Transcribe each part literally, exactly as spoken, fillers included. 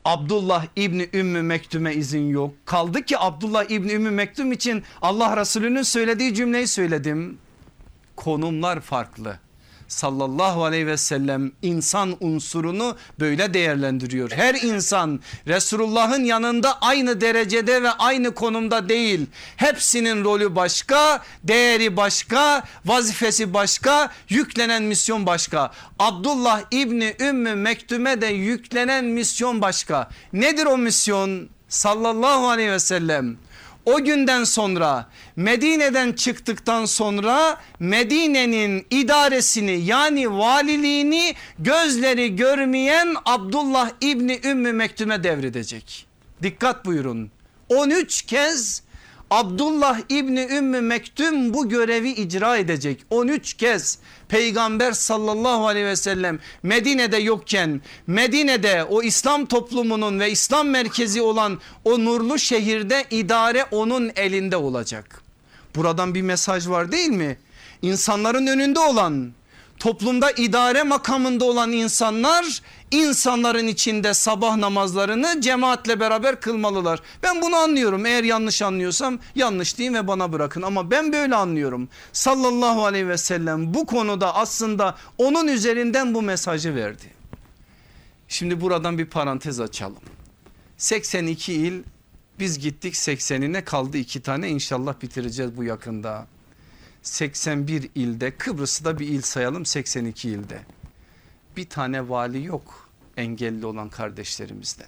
Abdullah İbni Ümmü Mektum'e izin yok. Kaldı ki Abdullah İbni Ümmü Mektum için Allah Resulü'nün söylediği cümleyi söyledim. Konumlar farklı. Sallallahu aleyhi ve sellem insan unsurunu böyle değerlendiriyor. Her insan Resulullah'ın yanında aynı derecede ve aynı konumda değil. Hepsinin rolü başka, değeri başka, vazifesi başka, yüklenen misyon başka. Abdullah İbni Ümmü Mektum'e de yüklenen misyon başka. Nedir o misyon? Sallallahu aleyhi ve sellem o günden sonra Medine'den çıktıktan sonra Medine'nin idaresini yani valiliğini gözleri görmeyen Abdullah İbni Ümmü Mektum'e devredecek. Dikkat buyurun, on üç kez Abdullah İbni Ümmü Mektum bu görevi icra edecek. on üç kez Peygamber sallallahu aleyhi ve sellem Medine'de yokken, Medine'de o İslam toplumunun ve İslam merkezi olan o nurlu şehirde idare onun elinde olacak. Buradan bir mesaj var değil mi? İnsanların önünde olan, toplumda idare makamında olan insanlar insanların içinde sabah namazlarını cemaatle beraber kılmalılar. Ben bunu anlıyorum. Eğer yanlış anlıyorsam yanlış deyin ve bana bırakın, ama ben böyle anlıyorum. Sallallahu aleyhi ve sellem bu konuda aslında onun üzerinden bu mesajı verdi. Şimdi buradan bir parantez açalım. seksen iki il, biz gittik seksenine, kaldı iki tane, inşallah bitireceğiz bu yakında. seksen bir ilde, Kıbrıs'ı da bir il sayalım, seksen iki ilde bir tane vali yok engelli olan kardeşlerimizden.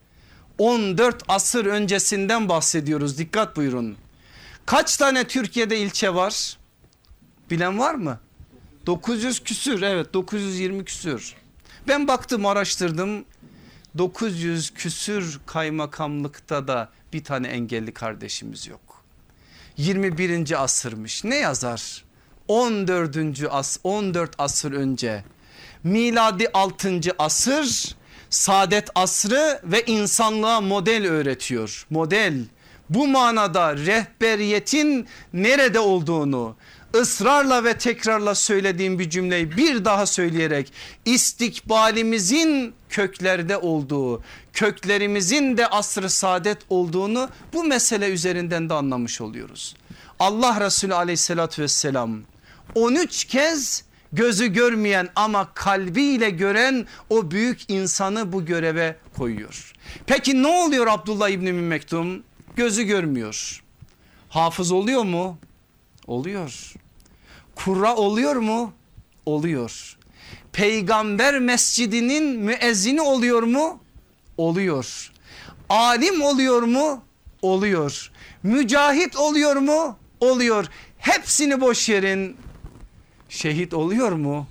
on dört asır öncesinden bahsediyoruz, dikkat buyurun. Kaç tane Türkiye'de ilçe var? Bilen var mı? dokuz yüz küsür, evet dokuz yüz yirmi küsür. Ben baktım, araştırdım, dokuz yüz küsür kaymakamlıkta da bir tane engelli kardeşimiz yok. yirmi birinci asırmış, ne yazar? on dördüncü as on dört asır önce, miladi altıncı asır, saadet asrı ve insanlığa model öğretiyor. Model, bu manada rehberiyetin nerede olduğunu ısrarla ve tekrarla söylediğim bir cümleyi bir daha söyleyerek, istikbalimizin köklerde olduğu, köklerimizin de asr-ı saadet olduğunu bu mesele üzerinden de anlamış oluyoruz. Allah Resulü aleyhissalatü vesselam on üç kez gözü görmeyen ama kalbiyle gören o büyük insanı bu göreve koyuyor. Peki ne oluyor Abdullah İbni Mektum? Gözü görmüyor. Hafız oluyor mu? Oluyor. Kurra oluyor mu? Oluyor. Peygamber mescidinin müezzini oluyor mu? Oluyor. Alim oluyor mu? Oluyor. Mücahit oluyor mu? Oluyor. Hepsini boş yerin. Şehit oluyor mu?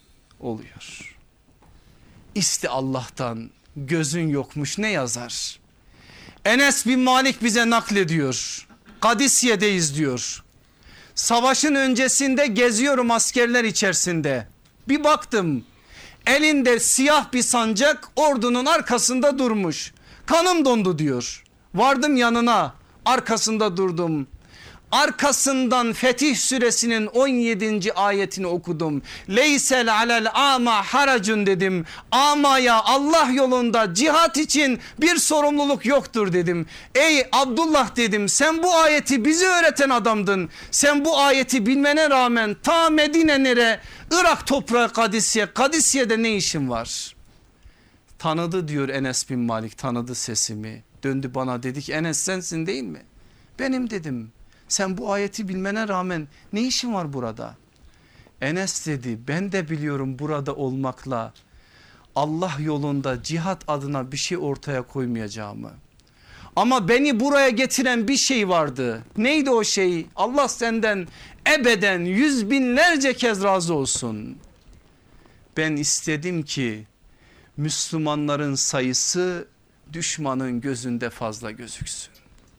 Oluyor. İste Allah'tan gözün yokmuş ne yazar? Enes bin Malik bize naklediyor. Kadisiye'deyiz diyor. Savaşın öncesinde geziyorum askerler içerisinde. Bir baktım, elinde siyah bir sancak ordunun arkasında durmuş. Kanım dondu diyor. Vardım yanına, arkasında durdum. Arkasından Fetih suresinin on yedinci ayetini okudum. Leysel alel ama haracun dedim. Amaya Allah yolunda cihat için bir sorumluluk yoktur dedim. Ey Abdullah dedim, sen bu ayeti bize öğreten adamdın. Sen bu ayeti bilmene rağmen ta Medine nere? Irak toprağı Kadisiye. Kadisiye'de ne işin var? Tanıdı diyor Enes bin Malik, tanıdı sesimi. Döndü bana, dedi ki Enes sensin değil mi? Benim dedim. Sen bu ayeti bilmene rağmen ne işin var burada? Enes dedi, ben de biliyorum burada olmakla Allah yolunda cihat adına bir şey ortaya koymayacağımı. Ama beni buraya getiren bir şey vardı. Neydi o şey? Allah senden ebeden yüz binlerce kez razı olsun. Ben istedim ki Müslümanların sayısı düşmanın gözünde fazla gözüksün.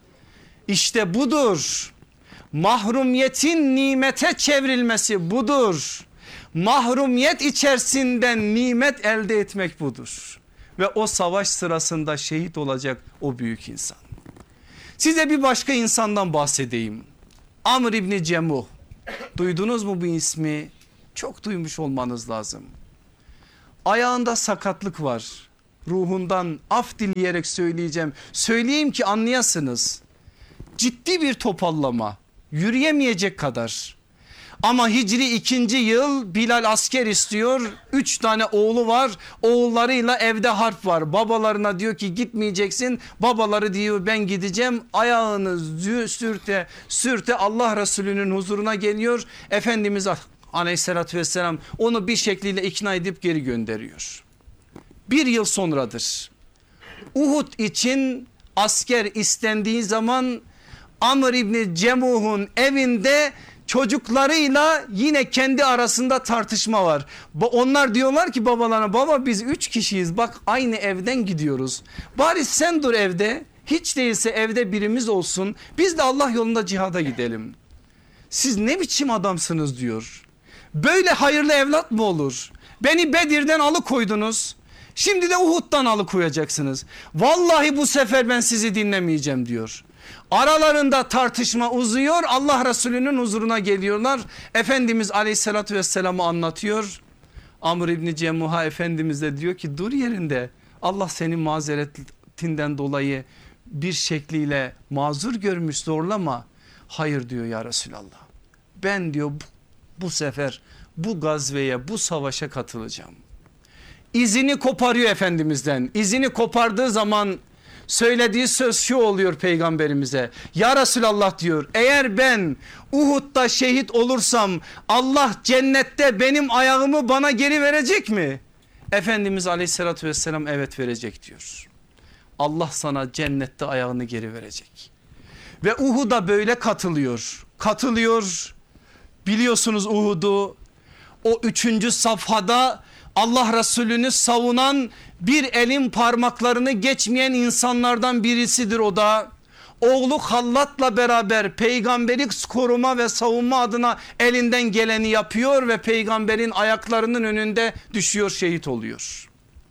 İşte budur. Mahrumiyetin nimete çevrilmesi budur. Mahrumiyet içerisinden nimet elde etmek budur. Ve o savaş sırasında şehit olacak o büyük insan. Size bir başka insandan bahsedeyim. Amr İbni Cemuh. Duydunuz mu bu ismi? Çok duymuş olmanız lazım. Ayağında sakatlık var. ruhundan af dileyerek söyleyeceğim. Söyleyeyim ki anlayasınız. Ciddi bir topallama, yürüyemeyecek kadar. Ama Hicri ikinci yıl Bilal asker istiyor. Üç tane oğlu var. Oğullarıyla evde harp var. Babalarına diyor ki gitmeyeceksin. Babaları diyor ben gideceğim. Ayağını sürte sürte Allah Resulü'nün huzuruna geliyor. Efendimiz aleyhissalatü vesselam onu bir şekliyle ikna edip geri gönderiyor. Bir yıl sonradır. Uhud için asker istendiği zaman Amr İbni Cemuh'un evinde çocuklarıyla yine kendi arasında tartışma var. Onlar diyorlar ki babalarına, baba biz üç kişiyiz, bak aynı evden gidiyoruz. Bari sen dur evde, hiç değilse evde birimiz olsun, biz de Allah yolunda cihada gidelim. Siz ne biçim adamsınız diyor. Böyle hayırlı evlat mı olur? Beni Bedir'den alıkoydunuz. Şimdi de Uhud'dan alıkoyacaksınız. Vallahi bu sefer ben sizi dinlemeyeceğim diyor. Aralarında tartışma uzuyor. Allah Resulü'nün huzuruna geliyorlar. Efendimiz aleyhissalatü vesselam'ı anlatıyor. Amr İbni Cemuh'a Efendimiz de diyor ki dur yerinde. Allah senin mazeretinden dolayı bir şekliyle mazur görmüş, zorlama. Hayır diyor ya Resulallah. Ben diyor bu, bu sefer bu gazveye, bu savaşa katılacağım. İzini koparıyor Efendimiz'den. İzini kopardığı zaman söylediği söz şu oluyor peygamberimize. Ya Resulallah diyor, eğer ben Uhud'da şehit olursam Allah cennette benim ayağımı bana geri verecek mi? Efendimiz aleyhissalatü vesselam evet verecek diyor. Allah sana cennette ayağını geri verecek. Ve Uhud'a böyle katılıyor. Katılıyor. Biliyorsunuz Uhud'u, o üçüncü safhada Allah Resulü'nü savunan bir elin parmaklarını geçmeyen insanlardan birisidir o da. Oğlu Hallat'la beraber peygamberi koruma ve savunma adına elinden geleni yapıyor ve peygamberin ayaklarının önünde düşüyor, şehit oluyor.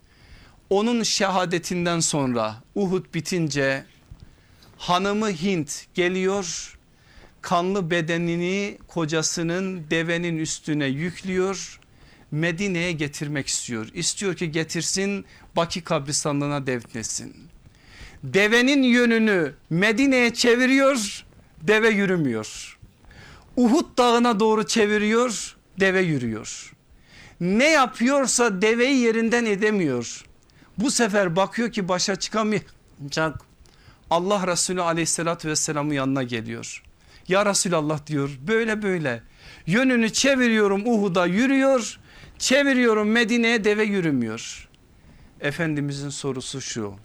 Onun şehadetinden sonra Uhud bitince hanımı Hint geliyor, kanlı bedenini kocasının devenin üstüne yüklüyor. Medine'ye getirmek istiyor. İstiyor ki getirsin, Baki kabristanlığına defnetsin. Devenin yönünü Medine'ye çeviriyor, deve yürümüyor. Uhud dağına doğru çeviriyor, deve yürüyor. Ne yapıyorsa deveyi yerinden edemiyor. Bu sefer bakıyor ki başa çıkamayacak. Allah Resulü aleyhissalatü vesselam'ın yanına geliyor. Ya Resulallah diyor, böyle böyle yönünü çeviriyorum, Uhud'a yürüyor. Çeviriyorum Medine'ye, deve yürümüyor. Efendimizin sorusu şu.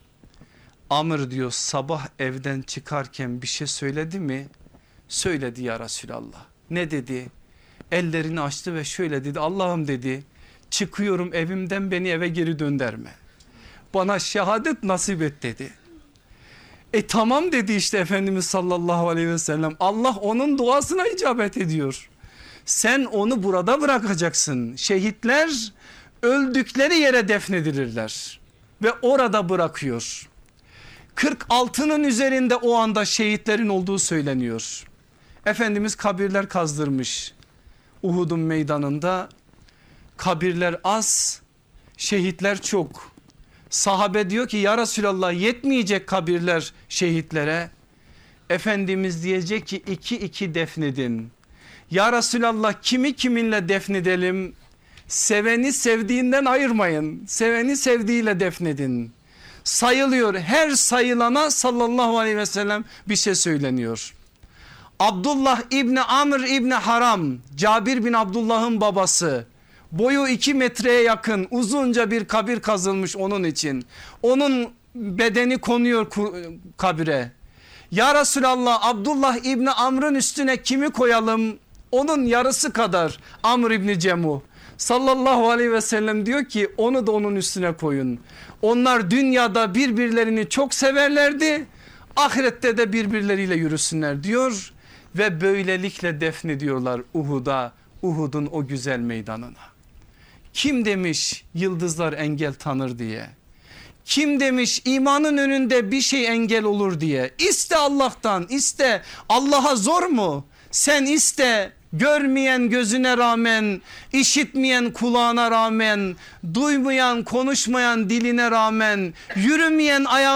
Amr diyor sabah evden çıkarken bir şey söyledi mi? Söyledi ya Resulallah. Ne dedi? Ellerini açtı ve şöyle dedi. Allah'ım dedi, çıkıyorum evimden, beni eve geri döndürme. Bana şehadet nasip et dedi. E tamam dedi işte Efendimiz sallallahu aleyhi ve sellem. Allah onun duasına icabet ediyor. Sen onu burada bırakacaksın. Şehitler öldükleri yere defnedilirler ve orada bırakıyor. kırk altının üzerinde o anda şehitlerin olduğu söyleniyor. Efendimiz kabirler kazdırmış. Uhud'un meydanında kabirler az, şehitler çok. Sahabe diyor ki ya Resulallah, yetmeyecek kabirler şehitlere. Efendimiz diyecek ki iki iki defnedin. Ya Resulallah, kimi kiminle defnedelim? Seveni sevdiğinden ayırmayın. Seveni sevdiğiyle defnedin. Sayılıyor, her sayılana sallallahu aleyhi ve sellem bir şey söyleniyor. Abdullah İbni Amr İbni Haram, Cabir bin Abdullah'ın babası, boyu iki metreye yakın uzunca bir kabir kazılmış onun için. Onun bedeni konuyor kabire. Ya Resulallah, Abdullah İbni Amr'ın üstüne kimi koyalım? Onun yarısı kadar Amr İbni Cemuh. Sallallahu aleyhi ve sellem diyor ki onu da onun üstüne koyun. Onlar dünyada birbirlerini çok severlerdi, ahirette de birbirleriyle yürüsünler diyor. Ve böylelikle defnediyorlar Uhud'a, Uhud'un o güzel meydanına. Kim demiş yıldızlar engel tanır diye? Kim demiş imanın önünde bir şey engel olur diye? İste Allah'tan, iste. Allah'a zor mu? Sen iste, görmeyen gözüne rağmen, işitmeyen kulağına rağmen, duymayan konuşmayan diline rağmen, yürümeyen ayağı